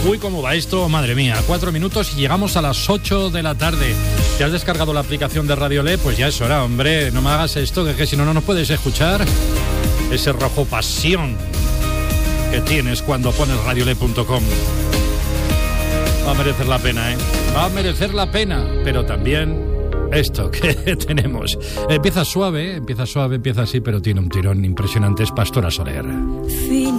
Uy, ¿cómo va esto? Madre mía, 4 minutos y llegamos a las 8 de la tarde. ¿Te has descargado la aplicación de Radio Le? Pues ya es hora, hombre. No me hagas esto, que si no, no nos puedes escuchar. Ese rojo pasión que tienes cuando pones radiole.com. Va a merecer la pena, ¿eh? Va a merecer la pena, pero también esto que tenemos. Empieza suave, empieza así, pero tiene un tirón impresionante. Es Pastora Soler.